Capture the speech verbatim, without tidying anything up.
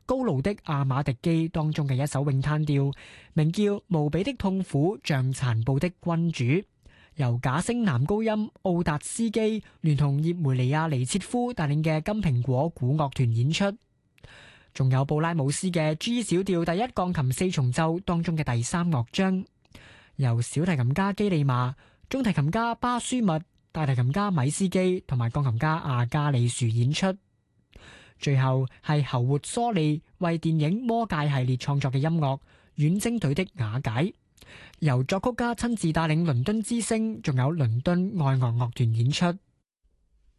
高盧的阿馬迪基當中嘅一首詠嘆調，名叫《無比的痛苦像殘暴的君主》，由假聲男高音奧達斯基聯同葉梅利亞尼切夫帶領嘅金蘋果古樂團演出。仲有布拉姆斯嘅 G 小調第一鋼琴四重奏當中嘅第三樂章，由小提琴家基利馬、中提琴家巴舒密、大提琴家米斯基同埋鋼琴家阿加里樹演出。最後係侯活蘇利為電影《魔戒》系列創作嘅音樂《遠征隊的瓦解》，由作曲家親自帶領倫敦之聲仲有倫敦愛樂樂團演出。